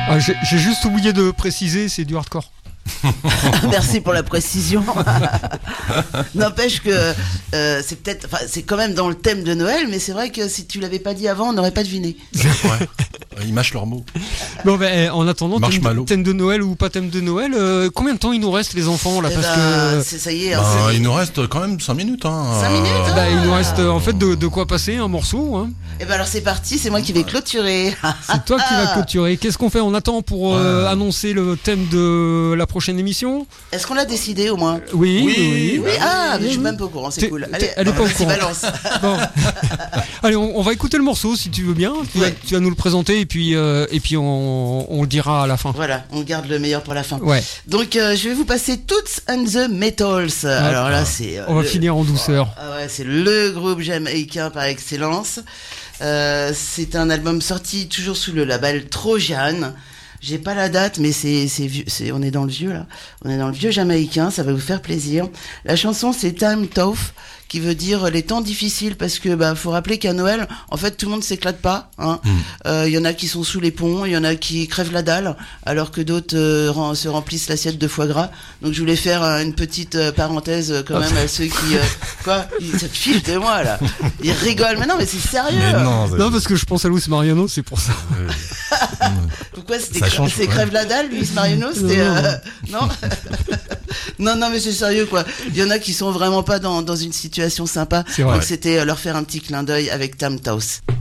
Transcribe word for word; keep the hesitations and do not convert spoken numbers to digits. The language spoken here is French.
Ah, j'ai, j'ai juste oublié de préciser, c'est du hardcore. Merci pour la précision. N'empêche que euh, c'est peut-être, enfin, c'est quand même dans le thème de Noël, mais c'est vrai que si tu l'avais pas dit avant, on n'aurait pas deviné. Ouais. Ils mâchent leurs mots. Bon, ben, en attendant, thème de, Marshmallow. thème de Noël ou pas thème de Noël, euh, combien de temps il nous reste, les enfants, là, Eh parce ben, que c'est, ça y est. hein, Ben, c'est- il nous reste quand même cinq minutes. Hein. Cinq minutes, hein. bah, il nous reste euh, en fait de, de quoi passer un morceau. Hein. Eh ben alors c'est parti, c'est moi qui vais clôturer. C'est toi qui vas clôturer. Qu'est-ce qu'on fait? On attend pour euh, Ouais. annoncer le thème de la prochaine émission. Est-ce qu'on l'a décidé au moins? Oui, Oui. oui. Oui, ah, mais je suis oui. même pas au courant, c'est T'es- cool. t'es- Allez, elle est pas au vas-y, courant. balance. Bon. Allez, on, on va écouter le morceau si tu veux bien. Tu, vas, Ouais. tu vas nous le présenter et puis euh, et puis on, on le dira à la fin. Voilà, on garde le meilleur pour la fin. Ouais. Donc euh, je vais vous passer Toots and the Metals. Alors là, c'est. euh, On va le- finir en douceur. Ah ouais, c'est le groupe jamaïcain par excellence. Euh, c'est un album sorti toujours sous le label Trojan. J'ai pas la date, mais c'est, c'est vieux, c'est, on est dans le vieux là. On est dans le vieux jamaïcain, ça va vous faire plaisir. La chanson c'est Time Tough, qui veut dire les temps difficiles, parce que bah faut rappeler qu'à Noël, en fait tout le monde s'éclate pas. Hein. Il Mm. euh, y en a qui sont sous les ponts, il y en a qui crèvent la dalle, alors que d'autres euh, rem- se remplissent l'assiette de foie gras. Donc je voulais faire euh, une petite euh, parenthèse euh, quand même à ceux qui euh, quoi, ils se fichent de moi là. Ils rigolent, mais non mais c'est sérieux. Mais non, Non, parce que je pense à Luis Mariano, c'est pour ça. Pourquoi c'était Ça crè- change, c'est ouais. crève la dalle, Luis Mariano, c'était Non, non. euh, non non non mais c'est sérieux quoi. Il y en a qui sont vraiment pas dans dans une situation sympa. C'est vrai. Donc c'était euh, leur faire un petit clin d'œil avec Tam Taos.